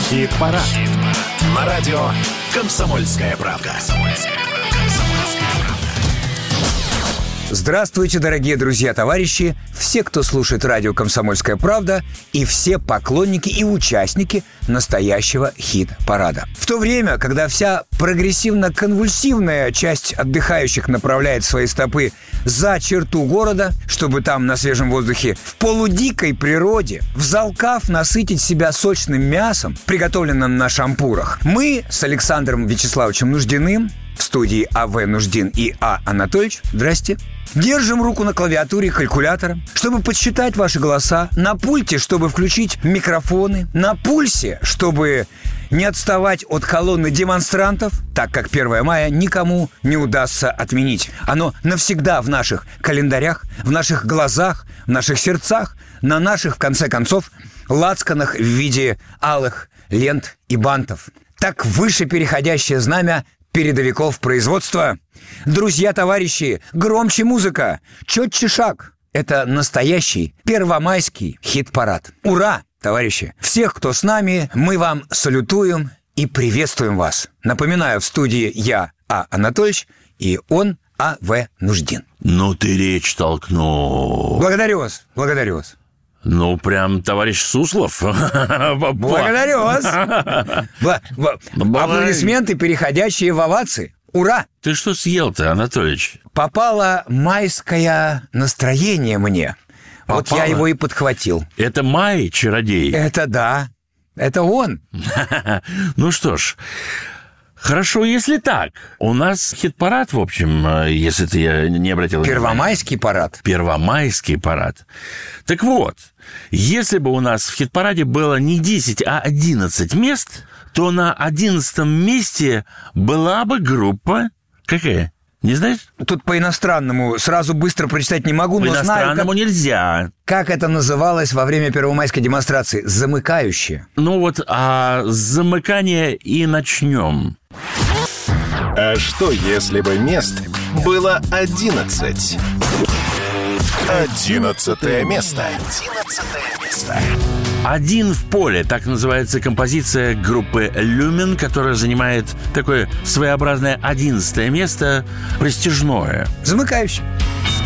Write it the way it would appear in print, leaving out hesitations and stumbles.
Хит-парад. На радио «Комсомольская правда». Здравствуйте, дорогие друзья, товарищи, все, кто слушает радио «Комсомольская правда», и все поклонники и участники настоящего хит-парада. В то время, когда вся прогрессивно-конвульсивная часть отдыхающих направляет свои стопы за черту города, чтобы там на свежем воздухе, в полудикой природе, взалкав насытить себя сочным мясом, приготовленным на шампурах, мы с Александром Вячеславовичем Нуждиным в студии А.В. Нуждин и А. Анатольевич, здрасте, держим руку на клавиатуре калькулятора, чтобы подсчитать ваши голоса, на пульте, чтобы включить микрофоны, на пульсе, чтобы не отставать от колонны демонстрантов, так как 1 мая никому не удастся отменить. Оно навсегда в наших календарях, в наших глазах, в наших сердцах, на наших, в конце концов, лацканах в виде алых лент и бантов. Так выше переходящее знамя передовиков производства. Друзья, товарищи, громче музыка, четче шаг. Это настоящий первомайский хит-парад. Ура, товарищи! Всех, кто с нами, мы вам салютуем и приветствуем вас. Напоминаю, в студии я, А. Анатольевич, и он, А.В. Нуждин. Ну ты речь толкнул. Благодарю вас, благодарю вас. Ну, прям товарищ Суслов. Благодарю вас. Аплодисменты, переходящие в овации. Ура! Ты что съел-то, Анатольевич? Попало майское настроение мне. Вот Попало? я его и подхватил. Это Май, чародей? Это да. Это он. Ну что ж, хорошо, если так. У нас хит-парад, в общем, если ты не обратил внимания. Первомайский парад. Первомайский парад. Так вот, если бы у нас в хит-параде было не 10, а 11 мест, то на 11 месте была бы группа... Какая? Не знаешь? Тут по-иностранному сразу быстро прочитать не могу, но знаю, По-иностранному нельзя. как это называлось во время первомайской демонстрации. Замыкающие. Ну вот, с замыкания и начнем. А что, если бы мест было 11? 11 место. «Один в поле» — так называется композиция группы «Люмен», которая занимает такое своеобразное 11 место, престижное. Замыкающие.